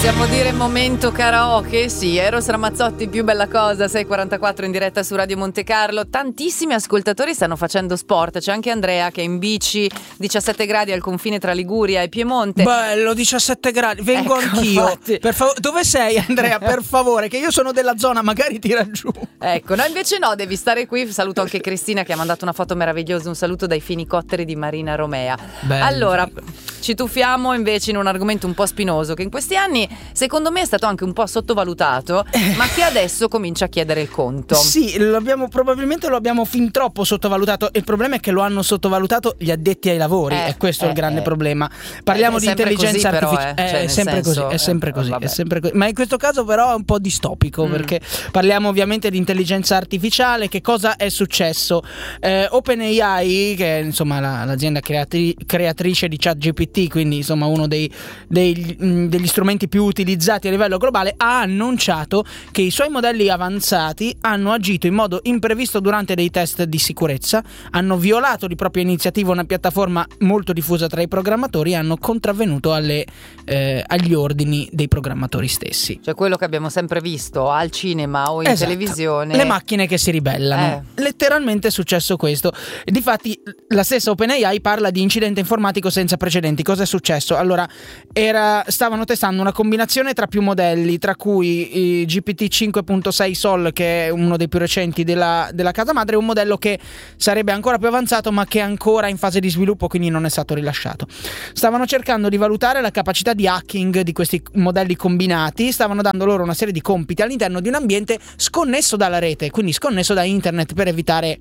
Possiamo dire momento karaoke? Sì, Eros Ramazzotti, più bella cosa, 6:44 in diretta su Radio Monte Carlo. Tantissimi ascoltatori stanno facendo sport, c'è anche Andrea che è in bici, 17 gradi al confine tra Liguria e Piemonte. Bello, 17 gradi, vengo anch'io. Dove sei, Andrea? Per favore, che io sono della zona, magari ti raggiungo. Ecco, no, invece no, devi stare qui. Saluto anche Cristina che ha mandato una foto meravigliosa, un saluto dai finicotteri di Marina Romea. Bello. Allora, ci tuffiamo invece in un argomento un po' spinoso che in questi anni secondo me è stato anche un po' sottovalutato, ma che adesso comincia a chiedere il conto. Sì, probabilmente lo abbiamo fin troppo sottovalutato. Il problema è che lo hanno sottovalutato gli addetti ai lavori, e questo è il grande problema. Parliamo di intelligenza artificiale, è sempre così. Ma in questo caso però è un po' distopico, perché parliamo ovviamente di intelligenza artificiale. Che cosa è successo? OpenAI, che è insomma l'azienda creatrice di ChatGPT, quindi insomma uno degli strumenti più utilizzati a livello globale, ha annunciato che i suoi modelli avanzati hanno agito in modo imprevisto durante dei test di sicurezza, hanno violato di propria iniziativa una piattaforma molto diffusa tra i programmatori e hanno contravvenuto agli ordini dei programmatori stessi. Cioè quello che abbiamo sempre visto al cinema o in televisione, le macchine che si ribellano. Letteralmente è successo questo. Difatti la stessa OpenAI parla di incidente informatico senza precedenti. Cosa è successo? Allora, stavano testando una combinazione tra più modelli, tra cui GPT 5.6 Sol, che è uno dei più recenti della casa madre, e un modello che sarebbe ancora più avanzato ma che è ancora in fase di sviluppo, quindi non è stato rilasciato. Stavano cercando di valutare la capacità di hacking di questi modelli combinati, stavano dando loro una serie di compiti all'interno di un ambiente sconnesso dalla rete, quindi sconnesso da internet, per evitare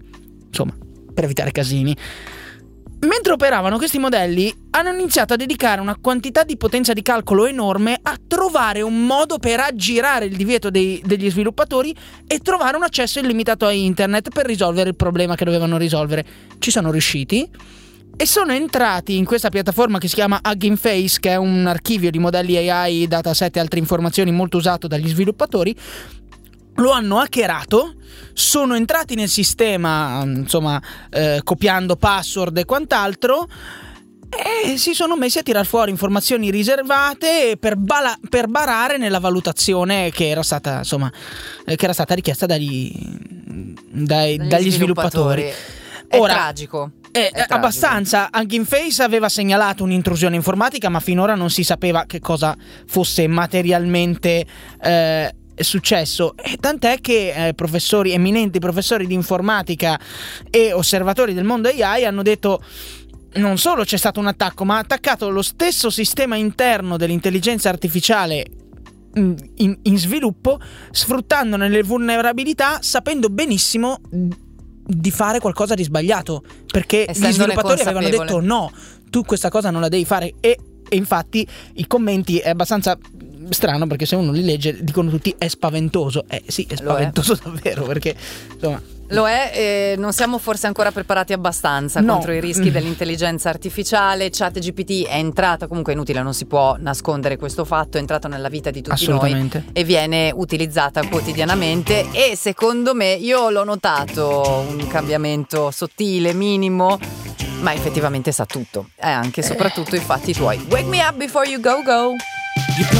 casini. Mentre operavano questi modelli, hanno iniziato a dedicare una quantità di potenza di calcolo enorme a trovare un modo per aggirare il divieto degli sviluppatori e trovare un accesso illimitato a internet per risolvere il problema che dovevano risolvere. Ci sono riusciti e sono entrati in questa piattaforma che si chiama Hugging Face, che è un archivio di modelli AI, dataset e altre informazioni molto usato dagli sviluppatori. Lo hanno hackerato, sono entrati nel sistema, copiando password e quant'altro, e si sono messi a tirar fuori informazioni riservate per barare nella valutazione che era stata richiesta dagli sviluppatori. È tragico. Abbastanza. Hugging Face aveva segnalato un'intrusione informatica, ma finora non si sapeva che cosa fosse materialmente successo, e tant'è che eminenti professori di informatica e osservatori del mondo AI hanno detto: non solo c'è stato un attacco, ma ha attaccato lo stesso sistema interno dell'intelligenza artificiale in sviluppo, sfruttandone le vulnerabilità, sapendo benissimo di fare qualcosa di sbagliato, perché gli sviluppatori avevano detto: no, tu questa cosa non la devi fare. E infatti i commenti è abbastanza strano, perché se uno li legge dicono tutti: è spaventoso. Sì, è spaventoso davvero, perché insomma lo è. Non siamo forse ancora preparati abbastanza contro i rischi dell'intelligenza artificiale. ChatGPT è entrata, comunque è inutile, non si può nascondere questo fatto, è entrato nella vita di tutti noi e viene utilizzata quotidianamente, e secondo me, io l'ho notato un cambiamento sottile, minimo, ma effettivamente sa tutto, e anche e soprattutto i fatti tuoi. Wake me up before you go.